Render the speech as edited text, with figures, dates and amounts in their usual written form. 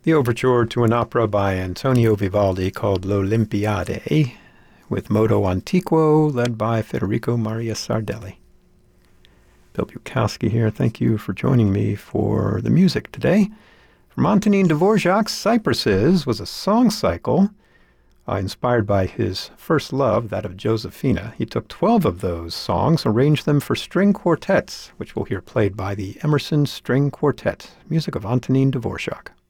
The overture to an opera by Antonio Vivaldi called L'Olimpiade, with Moto Antiquo, led by Federico Maria Sardelli. Bill Bukowski here. Thank you for joining me for the music today. From Antonin Dvorak's Cypresses was a song cycle inspired by his first love, that of Josephina. He took 12 of those songs, arranged them for string quartets, which we'll hear played by the Emerson String Quartet, music of Antonin Dvorak.